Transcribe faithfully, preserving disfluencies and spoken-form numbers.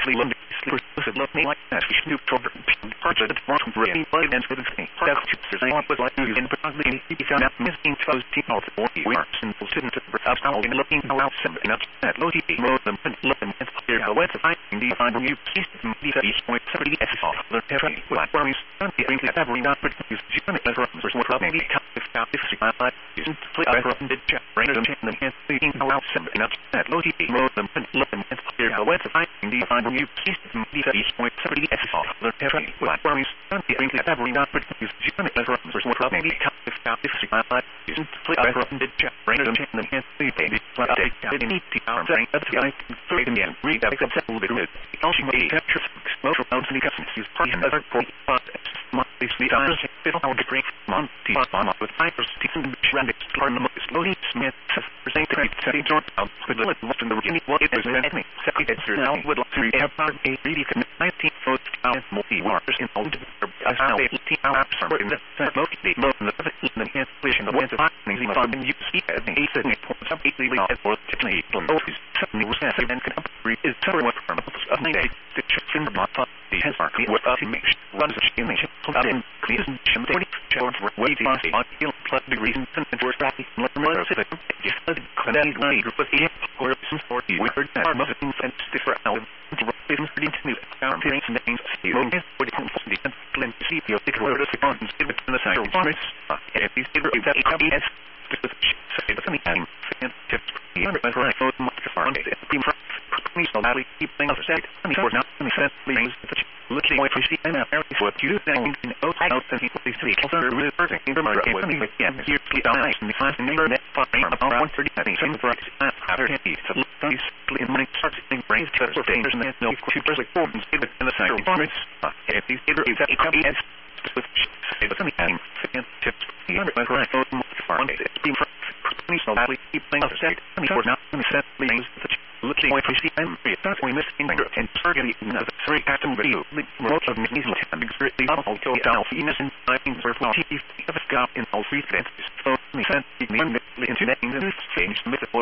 actually love sleep exclusive love me like that we should do trouble parts of the front really but against the thing that's just I want was like you in probably he found out missing close team out for you are simple student to perhaps how in looking around something up that low T mode them look them it's clear how what's finding the find you piece the these point seventy S off the terrain what where we stand the bring that every not produce you can let from for what maybe if found if I like you play I from the chat bring them in the hands thinking around something up that low T mode them look them it's clear how what's finding the find you piece these point seventy S off the terrain what where we stand the bring that every not produce you can let from for what maybe if found if I like you play I from the chat bring them in the hands thinking what I didn't need to arm saying that's the I trade in read that except a little bit of it also may capture most of the customers use part and other for monthly sleep times fiddle our degree monthly on with fibers decent shrandix carnum slowly smith percent trade setting short out with the most in the beginning what it is me second it's now would like to have part a really nineteen foot down multi wars in all the I eighteen hours in the most the most in the in the installation of what's happening in the you see as a setting point up eight leaving as for technically on those seventy percent and can is somewhat from of ninety the chicken not the has mark with us image runs a image out in clean twenty charge way the on feel plus degrees and work back let them let us just let connect my group of eight or some sort we heard that most of them different out to business new our things and things you know what it the plan to see your ticket word of the funds in the side of farmers if these people that is say the funny thing tips the under right so much to farm it please don't really keep things set and for not any sense things looking away for see and apparently what you do things in those out and these three closer with person in the market with me again here to the eyes and the class and the net farming about one thirty I think some for after he so these in money starts in brains to the things and no two like forms in the side of farmers if these either is that it can be as with say the funny thing tips the under right so much to farm it being please don't really keep things set and for not any sense things looking away for see and that's we missed in and surgery another three custom video remote of measles and greatly all to down Venus and I think for T V of a scout in all three senses so me sense into that in this change with the